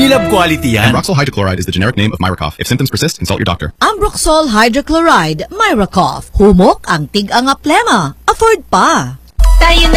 Unilab quality yan. Ambroxol hydrochloride is the generic name of Myracough. If symptoms persist, consult your doctor. Ambroxol hydrochloride, Myracough. Humok ang tig-anga plema. Afford pa. Tayo na